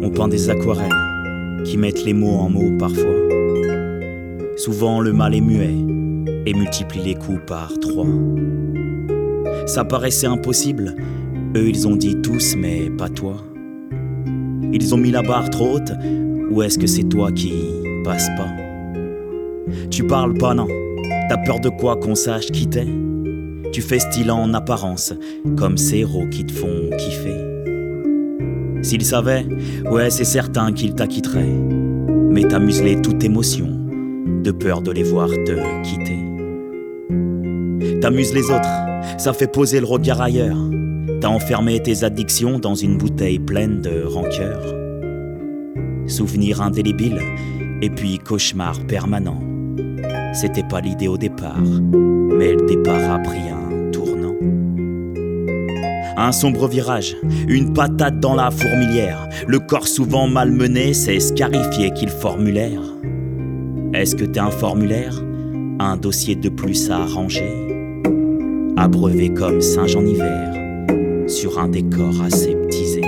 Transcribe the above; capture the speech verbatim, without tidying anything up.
On peint des aquarelles qui mettent les mots en mots parfois. Souvent le mal est muet et multiplie les coups par trois. Ça paraissait impossible, eux ils ont dit tous mais pas toi. Ils ont mis la barre trop haute, ou est-ce que c'est toi qui passe pas? Tu parles pas, non? T'as peur de quoi qu'on sache qui t'es? Tu fais style en apparence, comme ces héros qui te font kiffer. S'ils savaient, ouais c'est certain qu'ils t'acquitteraient. Mais t'as muselé toute émotion, de peur de les voir te quitter. T'amuses les autres, ça fait poser le regard ailleurs. T'as enfermé tes addictions dans une bouteille pleine de rancœur. Souvenir indélébile, et puis cauchemar permanent. C'était pas l'idée au départ, mais le départ a pris un tournant. Un sombre virage, une patate dans la fourmilière. Le corps souvent malmené, c'est scarifié qu'il formulaire. Est-ce que t'es un formulaire? Un dossier de plus à ranger? Abreuvé comme singe en hiver, sur un décor aseptisé.